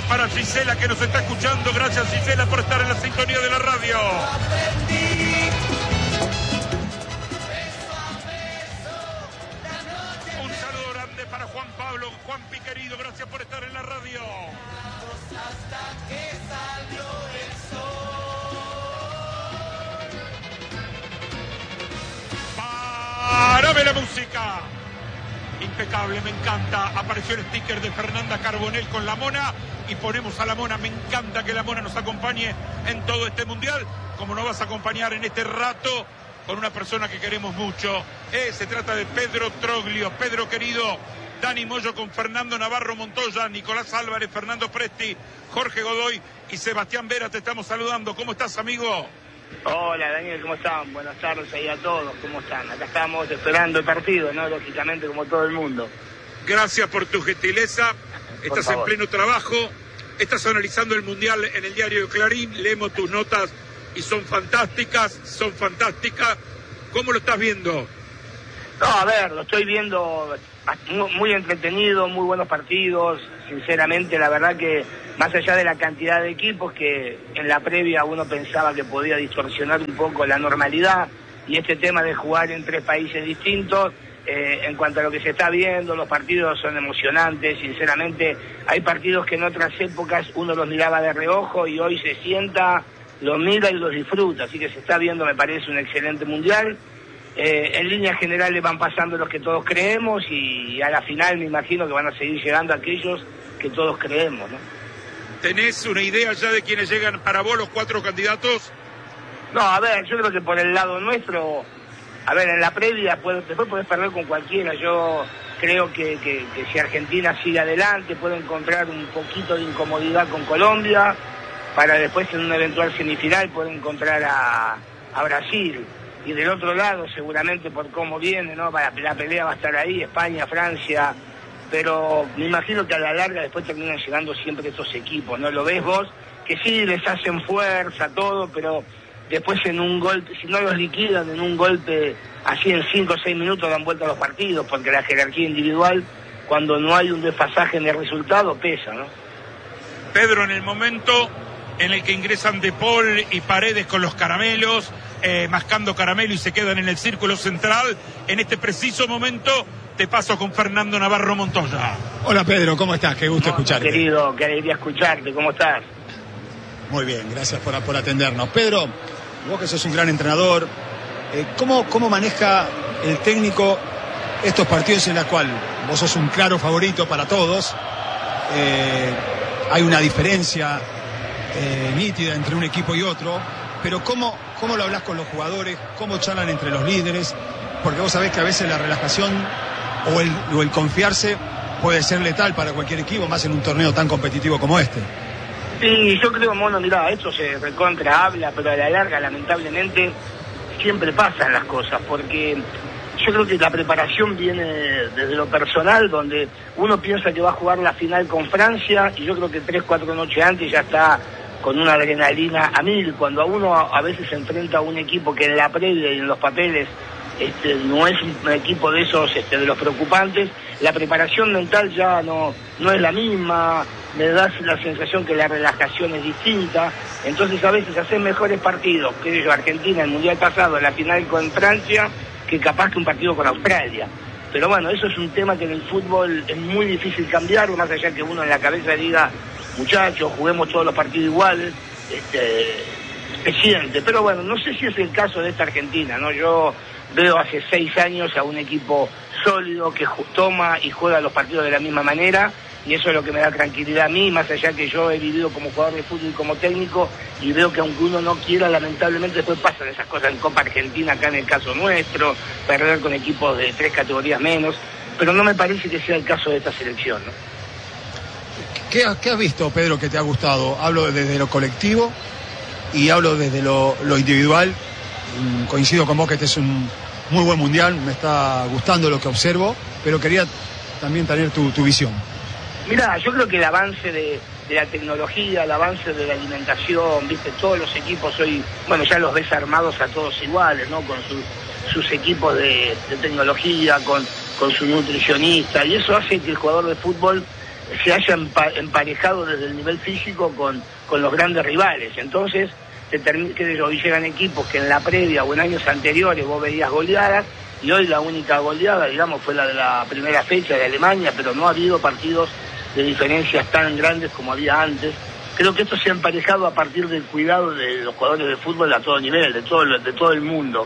para Gisela que nos está escuchando. Gracias, Gisela, por estar en la sintonía de la radio. Un saludo grande para Juan Pablo. Juanpi querido, gracias por estar en la radio. Hasta que salió el sol. ¡Párame la música! Impecable, me encanta. Apareció el sticker de Fernanda Carbonell con la Mona y ponemos a la Mona. Me encanta que la Mona nos acompañe en todo este mundial, como nos vas a acompañar en este rato con una persona que queremos mucho. Se trata de Pedro Troglio. Pedro querido, Dani Moyo con Fernando Navarro Montoya, Nicolás Álvarez, Fernando Presti, Jorge Godoy y Sebastián Vera. Te estamos saludando. ¿Cómo estás, amigo? Hola Daniel, ¿cómo están? Buenas tardes ahí a todos, ¿cómo están? Acá estamos esperando el partido, ¿no? Lógicamente, como todo el mundo. Gracias por tu gentileza. Estás en pleno trabajo, estás analizando el Mundial en el diario Clarín, leemos tus notas y son fantásticas. ¿Cómo lo estás viendo? No, a ver, lo estoy viendo muy entretenido, muy buenos partidos. Sinceramente, la verdad que más allá de la cantidad de equipos que en la previa uno pensaba que podía distorsionar un poco la normalidad y este tema de jugar en 3 países distintos, en cuanto a lo que se está viendo, los partidos son emocionantes. Sinceramente, hay partidos que en otras épocas uno los miraba de reojo y hoy se sienta, los mira y los disfruta, así que se está viendo, me parece, un excelente mundial. En líneas generales van pasando los que todos creemos y a la final me imagino que van a seguir llegando aquellos que todos creemos, ¿no? ¿Tenés una idea ya de quiénes llegan para vos los 4 candidatos? No, a ver, yo creo que por el lado nuestro, a ver, en la previa después podés perder con cualquiera. Yo creo que si Argentina sigue adelante puede encontrar un poquito de incomodidad con Colombia para después en una eventual semifinal poder encontrar a Brasil. Y del otro lado, seguramente por cómo viene, ¿no? La pelea va a estar ahí, España, Francia, pero me imagino que a la larga después terminan llegando siempre estos equipos, ¿no? Lo ves vos, que sí, les hacen fuerza, todo, pero después en un golpe, si no los liquidan en un golpe, así en 5 o 6 minutos dan vuelta a los partidos, porque la jerarquía individual, cuando no hay un desfasaje en el resultado, pesa, ¿no? Pedro, en el momento en el que ingresan De Paul y Paredes con los caramelos, mascando caramelo y se quedan en el círculo central, en este preciso momento te paso con Fernando Navarro Montoya. Hola Pedro, ¿cómo estás? Qué gusto escucharte. Querido, qué alegría escucharte, ¿cómo estás? Muy bien, gracias por atendernos. Pedro, vos que sos un gran entrenador, ¿cómo maneja el técnico estos partidos en los cuales vos sos un claro favorito para todos? Hay una diferencia nítida entre un equipo y otro, pero ¿cómo lo hablas con los jugadores? ¿Cómo charlan entre los líderes? Porque vos sabés que a veces la relajación o el confiarse puede ser letal para cualquier equipo, más en un torneo tan competitivo como este. Sí, yo creo, Mono, mirá, esto se recontra habla, pero a la larga, lamentablemente, siempre pasan las cosas, porque yo creo que la preparación viene desde lo personal, donde uno piensa que va a jugar la final con Francia, y yo creo que 3-4 noches antes ya está con una adrenalina a 1000, cuando a uno a veces se enfrenta a un equipo que en la previa y en los papeles no es un equipo de esos de los preocupantes, la preparación mental ya no es la misma, me da la sensación que la relajación es distinta, entonces a veces hacer mejores partidos, que yo, Argentina, el Mundial pasado, la final con Francia, que capaz que un partido con Australia. Pero bueno, eso es un tema que en el fútbol es muy difícil cambiarlo, más allá que uno en la cabeza diga, muchachos, juguemos todos los partidos iguales, se siente. Pero bueno, no sé si es el caso de esta Argentina, ¿no? Yo veo hace 6 años a un equipo sólido que toma y juega los partidos de la misma manera, y eso es lo que me da tranquilidad a mí, más allá que yo he vivido como jugador de fútbol y como técnico, y veo que aunque uno no quiera, lamentablemente después pasan esas cosas en Copa Argentina, acá en el caso nuestro, perder con equipos de 3 categorías menos, pero no me parece que sea el caso de esta selección, ¿no? ¿Qué has visto, Pedro, que te ha gustado? Hablo desde lo colectivo y hablo desde lo individual. Coincido con vos que este es un muy buen mundial, me está gustando lo que observo, pero quería también tener tu visión. Mirá, yo creo que el avance de la tecnología, el avance de la alimentación, viste, todos los equipos hoy, bueno, ya los ves armados a todos iguales, ¿no? Con sus equipos de tecnología, con su nutricionista, y eso hace que el jugador de fútbol se haya emparejado desde el nivel físico con los grandes rivales. Entonces, hoy llegan equipos que en la previa o en años anteriores vos veías goleadas, y hoy la única goleada, digamos, fue la de la primera fecha de Alemania, pero no ha habido partidos de diferencias tan grandes como había antes. Creo que esto se ha emparejado a partir del cuidado de los jugadores de fútbol a todo nivel, de todo el mundo.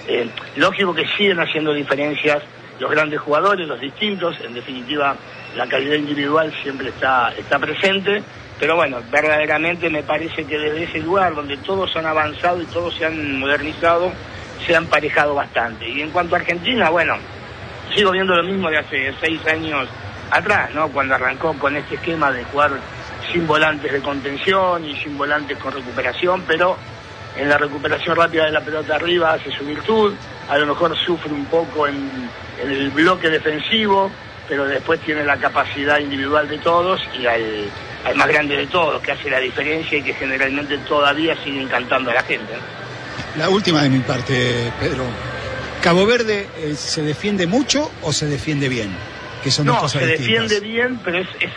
Lógico que siguen haciendo diferencias los grandes jugadores, los distintos, en definitiva la calidad individual siempre está presente, pero bueno, verdaderamente me parece que desde ese lugar donde todos han avanzado y todos se han modernizado, se han emparejado bastante. Y en cuanto a Argentina, bueno, sigo viendo lo mismo de hace 6 años atrás, ¿no? Cuando arrancó con este esquema de jugar sin volantes de contención y sin volantes con recuperación, pero en la recuperación rápida de la pelota arriba hace su virtud, a lo mejor sufre un poco en el bloque defensivo, pero después tiene la capacidad individual de todos y al más grande de todos, que hace la diferencia y que generalmente todavía sigue encantando a la gente, ¿no? La última de mi parte, Pedro. ¿Cabo Verde se defiende mucho o se defiende bien? Que son dos cosas distintas. No, se defiende bien, pero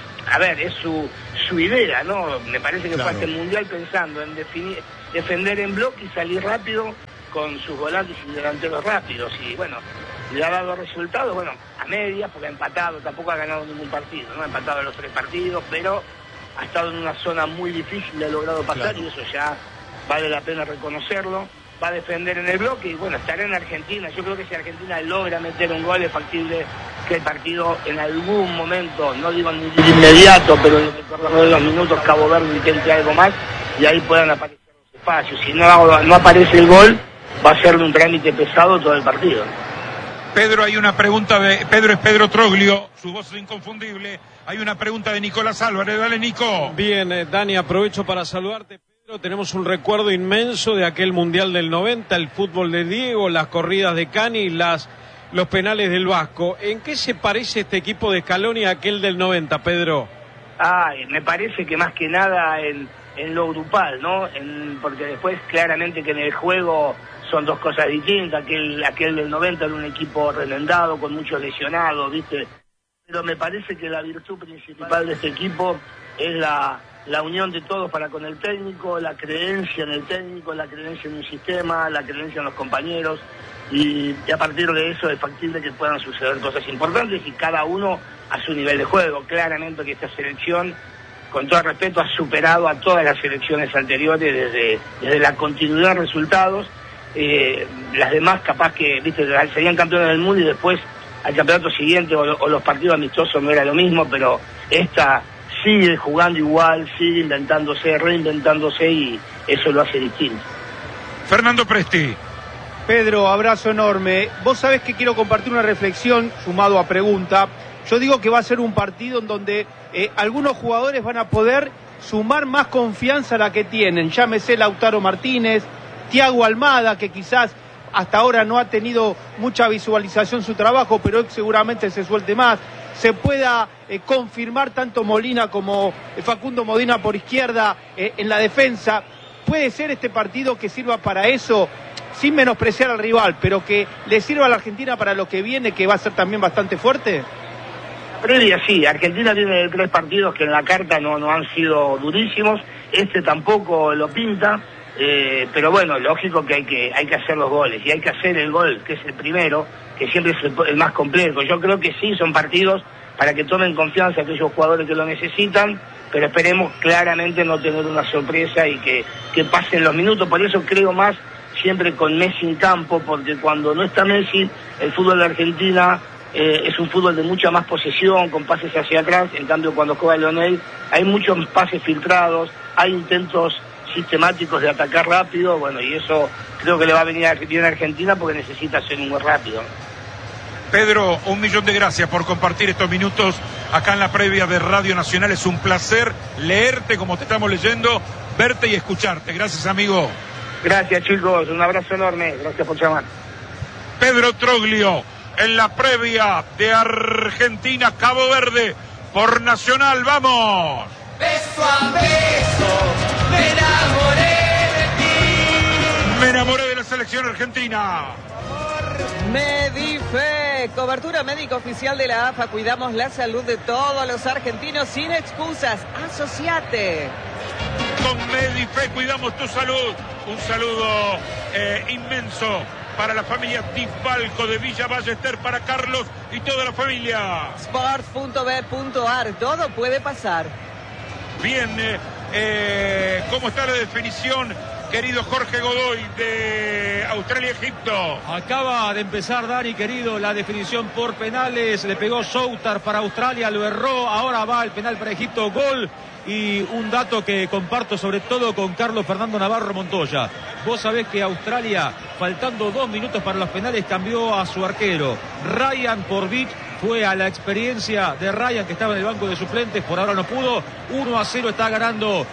es su idea, ¿no? Me parece que claro, fue hasta el Mundial pensando en defender en bloque y salir rápido con sus volantes y delanteros rápidos. Y bueno, le ha dado resultados, bueno, a medias, porque ha empatado, tampoco ha ganado ningún partido, ¿no? Ha empatado los 3 partidos, pero ha estado en una zona muy difícil, ha logrado pasar, claro, y eso ya vale la pena reconocerlo. Va a defender en el bloque y bueno, estará en Argentina. Yo creo que si Argentina logra meter un gol, es factible que el partido en algún momento, no digo ni de inmediato, pero en el corredor de los minutos Cabo Verde intente algo más y ahí puedan aparecer los espacios. Si no aparece el gol, va a ser de un trámite pesado todo el partido. Pedro, hay una pregunta de Pedro, es Pedro Troglio, su voz es inconfundible. Hay una pregunta de Nicolás Álvarez. Dale, Nico. Bien, Dani, aprovecho para saludarte. Tenemos un recuerdo inmenso de aquel Mundial del 90, el fútbol de Diego, las corridas de Cani, los penales del Vasco. ¿En qué se parece este equipo de Scaloni a aquel del 90, Pedro? Me parece que más que nada en lo grupal, ¿no? Porque después claramente que en el juego son dos cosas distintas. Aquel del 90 era un equipo remendado, con muchos lesionados, ¿viste? Pero me parece que la virtud principal de este equipo es la unión de todos para con el técnico, la creencia en el técnico, la creencia en un sistema, la creencia en los compañeros, y a partir de eso es factible que puedan suceder cosas importantes y cada uno a su nivel de juego. Claramente que esta selección, con todo respeto, ha superado a todas las selecciones anteriores desde la continuidad de resultados. Las demás capaz que, viste, serían campeones del mundo y después al campeonato siguiente o los partidos amistosos no era lo mismo, pero esta sigue jugando igual, sigue inventándose, reinventándose y eso lo hace distinto. Fernando Presti. Pedro, abrazo enorme. Vos sabés que quiero compartir una reflexión sumado a pregunta. Yo digo que va a ser un partido en donde algunos jugadores van a poder sumar más confianza a la que tienen. Llámese Lautaro Martínez, Thiago Almada, que quizás hasta ahora no ha tenido mucha visualización su trabajo, pero él seguramente se suelte más. Se pueda confirmar tanto Molina como Facundo Modena por izquierda en la defensa. ¿Puede ser este partido que sirva para eso, sin menospreciar al rival, pero que le sirva a la Argentina para lo que viene, que va a ser también bastante fuerte? Previa sí, Argentina tiene 3 partidos que en la carta no han sido durísimos, este tampoco lo pinta, pero bueno, lógico que hay que hacer los goles, y hay que hacer el gol, que es el primero, que siempre es el más complejo. Yo creo que sí, son partidos para que tomen confianza aquellos jugadores que lo necesitan, pero esperemos claramente no tener una sorpresa y que pasen los minutos. Por eso creo más siempre con Messi en campo, porque cuando no está Messi, el fútbol de Argentina es un fútbol de mucha más posesión, con pases hacia atrás. En cambio, cuando juega Lionel, hay muchos pases filtrados, hay intentos sistemáticos de atacar rápido, bueno, y eso creo que le va a venir bien a Argentina porque necesita ser muy rápido. Pedro, 1.000.000 de gracias por compartir estos minutos acá en la previa de Radio Nacional. Es un placer leerte como te estamos leyendo, verte y escucharte. Gracias, amigo. Gracias, chicos, un abrazo enorme, gracias por llamar. Pedro Troglio, en la previa de Argentina, Cabo Verde, por Nacional, ¡vamos! Beso a beso, me enamoré de ti. Me enamoré de la selección argentina. Medife, cobertura médica oficial de la AFA. Cuidamos la salud de todos los argentinos sin excusas. Asociate. Con Medife cuidamos tu salud. Un saludo inmenso para la familia Tifalco de Villa Ballester, para Carlos y toda la familia. Sports.b.ar, todo puede pasar. Bien, ¿cómo está la definición, querido Jorge Godoy, de Australia-Egipto? Acaba de empezar, Dani, querido, la definición por penales. Le pegó Soutar para Australia, lo erró. Ahora va el penal para Egipto, gol. Y un dato que comparto sobre todo con Carlos Fernando Navarro Montoya. Vos sabés que Australia, faltando 2 minutos para los penales, cambió a su arquero. Ryan por Beach, fue a la experiencia de Ryan, que estaba en el banco de suplentes. Por ahora no pudo. 1-0 está ganando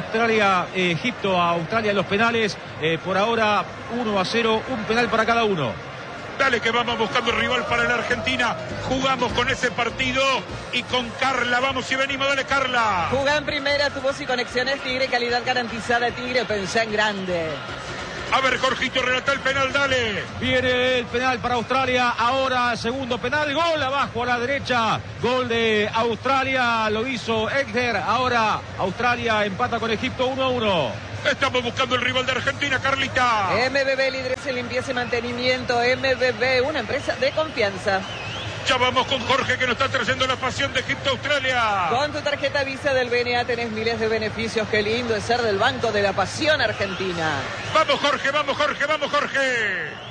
Egipto a Australia en los penales. Por ahora 1-0, un penal para cada uno. Dale que vamos buscando el rival para la Argentina. Jugamos con ese partido y con Carla. Vamos y venimos, dale Carla. Jugá en primera, tu voz y conexiones Tigre, calidad garantizada Tigre, pensá en grande. A ver, Jorgito, relata el penal, dale. Viene el penal para Australia. Ahora segundo penal, gol abajo a la derecha. Gol de Australia, lo hizo Edger. Ahora Australia empata con Egipto 1-1. Estamos buscando el rival de Argentina, Carlita. MBB, líderes en limpieza y mantenimiento. MBB, una empresa de confianza. Ya vamos con Jorge, que nos está trayendo la pasión de Egipto-Australia. Con tu tarjeta Visa del BNA tenés miles de beneficios. Qué lindo es ser del Banco de la Pasión Argentina. Vamos Jorge, vamos Jorge, vamos Jorge.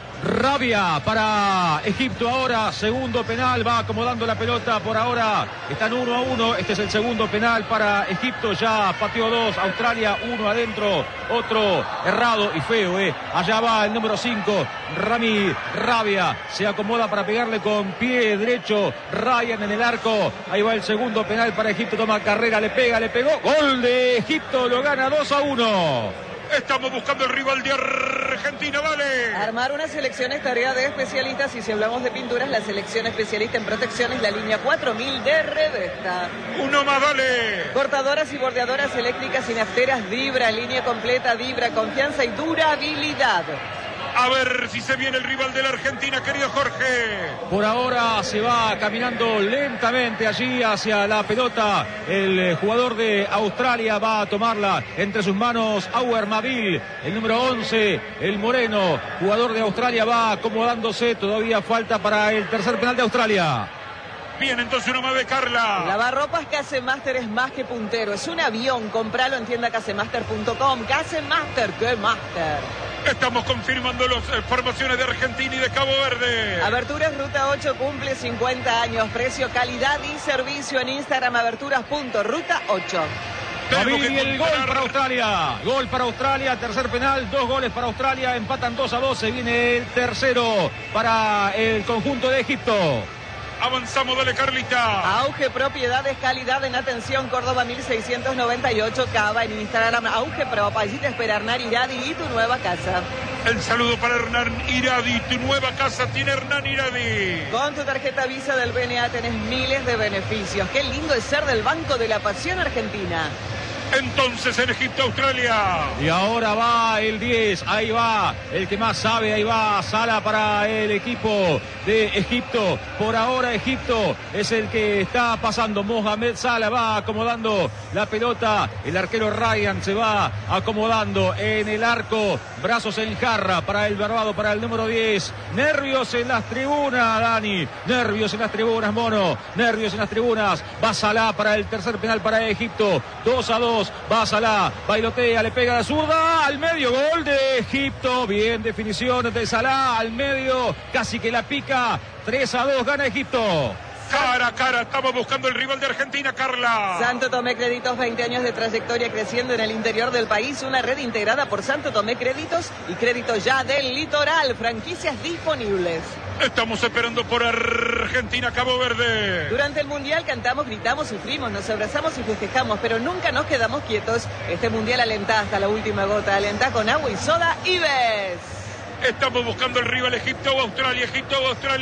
Rabia para Egipto ahora, segundo penal, va acomodando la pelota por ahora, están 1-1, este es el segundo penal para Egipto, ya pateó 2, Australia, 1 adentro, otro errado y feo, allá va el número 5, Rami Rabia, se acomoda para pegarle con pie derecho, Ryan en el arco, ahí va el segundo penal para Egipto, toma carrera, le pega, le pegó, gol de Egipto, lo gana 2-1. Estamos buscando el rival de Argentina, vale. Armar una selección es tarea de especialistas y si hablamos de pinturas, la selección especialista en protección es la línea 4000 de Redesta. Uno más, dale. Cortadoras y bordeadoras eléctricas y nafteras Vibra, línea completa Vibra, confianza y durabilidad. A ver si se viene el rival de la Argentina, querido Jorge. Por ahora se va caminando lentamente allí hacia la pelota. El jugador de Australia va a tomarla entre sus manos. Auer Mabil, el número 11, el moreno. Jugador de Australia va acomodándose. Todavía falta para el tercer penal de Australia. Bien, entonces uno más de Carla. Lavarropas Casemaster es más que puntero. Es un avión. Compralo en tienda casemaster.com. Casemaster, ¡qué master! Estamos confirmando las formaciones de Argentina y de Cabo Verde. Aberturas Ruta 8 cumple 50 años. Precio, calidad y servicio en Instagram. Aberturas.ruta 8. Y el gol para Australia. Gol para Australia. Tercer penal. 2 goles para Australia. Empatan 2-2. Se viene el tercero para el conjunto de Egipto. Avanzamos, dale Carlita. Auge Propiedades, calidad en atención, Córdoba 1698, Cava en Instagram, Auge Pro, allí te espera Hernán Iradi y tu nueva casa. El saludo para Hernán Iradi, tu nueva casa tiene Hernán Iradi. Con tu tarjeta Visa del BNA tenés miles de beneficios. Qué lindo es ser del Banco de la Pasión Argentina. Entonces en Egipto, Australia. Y ahora va el 10, ahí va el que más sabe, ahí va Sala para el equipo de Egipto. Por ahora Egipto es el que está pasando. Mohamed Salah va acomodando la pelota. El arquero Ryan se va acomodando en el arco. Brazos en jarra para el barbado, para el número 10. Nervios en las tribunas, Dani. Nervios en las tribunas, Mono. Nervios en las tribunas. Va Salah para el tercer penal para Egipto. 2-2. Va Salah, bailotea, le pega la zurda, al medio, gol de Egipto, bien definición de Salah, al medio, casi que la pica, 3-2, gana Egipto. Cara a cara, estamos buscando el rival de Argentina, Carla. Santo Tomé Créditos, 20 años de trayectoria creciendo en el interior del país, una red integrada por Santo Tomé Créditos y Créditos Ya del Litoral, franquicias disponibles. Estamos esperando por Argentina, Cabo Verde. Durante el Mundial cantamos, gritamos, sufrimos, nos abrazamos y festejamos, pero nunca nos quedamos quietos. Este Mundial alentá hasta la última gota, alentá con agua y soda Ives. Estamos buscando el rival Egipto o Australia, Egipto o Australia.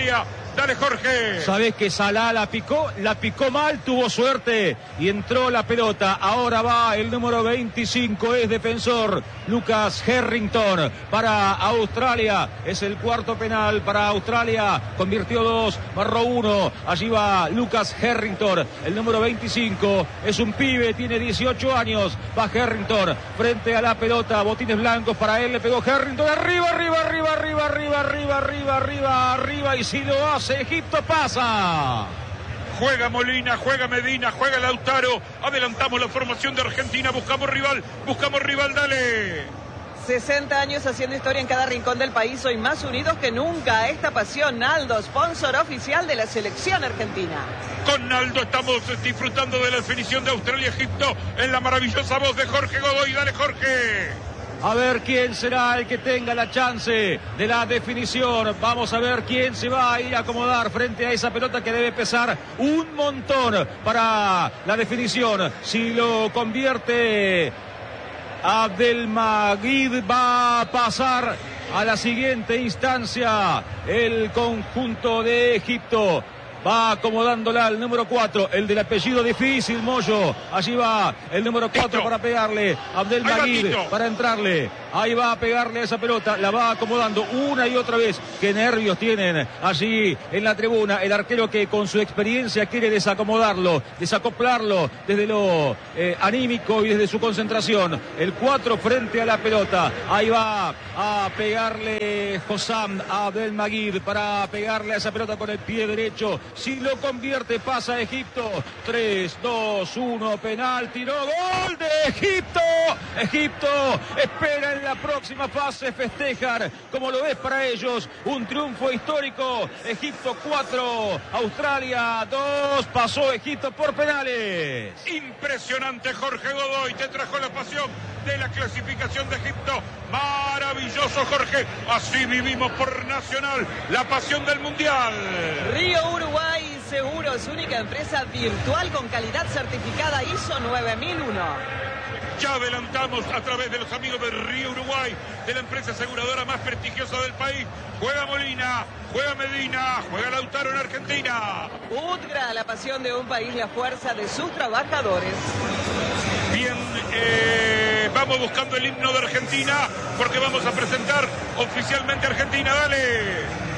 Dale, Jorge. Sabés que Salah la picó mal, tuvo suerte y entró la pelota. Ahora va el número 25, es defensor, Lucas Harrington para Australia. Es el cuarto penal para Australia. Convirtió 2, barró 1. Allí va Lucas Harrington, el número 25. Es un pibe, tiene 18 años. Va Harrington frente a la pelota. Botines blancos para él. Le pegó Harrington. Arriba. Y si lo hace, Egipto pasa. Juega Molina, juega Medina, juega Lautaro. Adelantamos la formación de Argentina. Buscamos rival, dale. 60 años haciendo historia en cada rincón del país, hoy más unidos que nunca. Esta pasión, Naldo, sponsor oficial de la selección argentina. Con Naldo estamos disfrutando de la definición de Australia-Egipto en la maravillosa voz de Jorge Godoy. Dale, Jorge. A ver quién será el que tenga la chance de la definición. Vamos a ver quién se va a ir a acomodar frente a esa pelota que debe pesar un montón para la definición. Si lo convierte Abdelmajid, va a pasar a la siguiente instancia el conjunto de Egipto. Va acomodándola al número 4, el del apellido difícil, Moyo. Allí va el número 4 para pegarle. Abdelmajid para entrarle. Ahí va a pegarle a esa pelota. La va acomodando una y otra vez. Qué nervios tienen allí en la tribuna. El arquero que con su experiencia quiere desacomodarlo, desacoplarlo desde lo anímico y desde su concentración. El 4 frente a la pelota. Ahí va a pegarle Hossam Abdelmajid para pegarle a esa pelota con el pie derecho. Si lo convierte, pasa a Egipto. 3, 2, 1, penal, tiró, gol de Egipto. Egipto espera en la próxima fase festejar, como lo es para ellos, un triunfo histórico. Egipto 4, Australia 2, pasó Egipto por penales. Impresionante, Jorge Godoy, te trajo la pasión de la clasificación de Egipto. Maravilloso, Jorge. Así vivimos por Nacional la pasión del Mundial. Río Uruguay Seguros, única empresa virtual con calidad certificada ISO 9001. Ya adelantamos a través de los amigos de Río Uruguay, de la empresa aseguradora más prestigiosa del país. Juega Molina, juega Medina, juega Lautaro en Argentina. UTGRA, la pasión de un país, la fuerza de sus trabajadores. Bien, vamos buscando el himno de Argentina porque vamos a presentar oficialmente a Argentina. Dale.